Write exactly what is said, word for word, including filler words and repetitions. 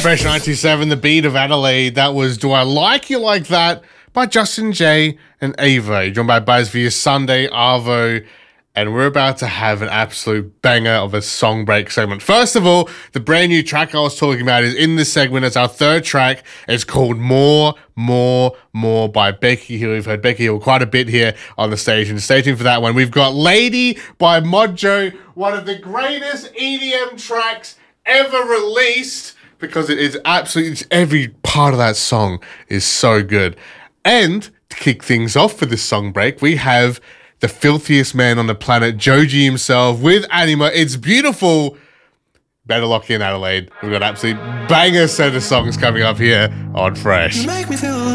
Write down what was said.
Fresh ninety-seven, The Beat of Adelaide. That was Do I Like You Like That by Justin Jay and Ava. Joined by Buzz for your Sunday Arvo. And we're about to have an absolute banger of a song break segment. First of all, the brand new track I was talking about is in this segment. It's our third track. It's called More, More, More by Becky Hill. We've heard Becky Hill quite a bit here on the station. Stay tuned for that one. We've got Lady by Mojo, one of the greatest E D M tracks ever released, because it is absolutely, every part of that song is so good. And to kick things off for this song break, we have the filthiest man on the planet, Joji himself, with Anima. It's beautiful. Better lock in, Adelaide. We've got an absolute banger set of songs coming up here on Fresh. You make me feel